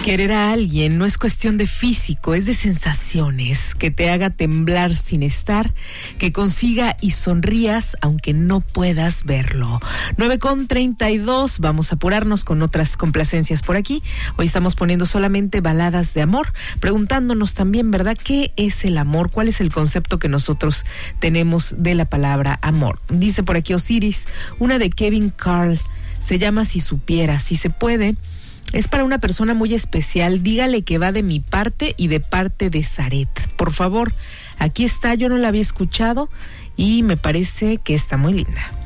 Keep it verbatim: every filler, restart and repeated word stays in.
Querer a alguien no es cuestión de físico, es de sensaciones, que te haga temblar sin estar, que consiga y sonrías aunque no puedas verlo. nueve con treinta y dos, vamos a apurarnos con otras complacencias por aquí. Hoy estamos poniendo solamente baladas de amor, preguntándonos también, ¿verdad?, ¿qué es el amor? ¿Cuál es el concepto que nosotros tenemos de la palabra amor? Dice por aquí Osiris, una de Kevin Carl, se llama Si Supiera, si se puede. Es para una persona muy especial, dígale que va de mi parte y de parte de Zaret. Por favor, aquí está, yo no la había escuchado y me parece que está muy linda.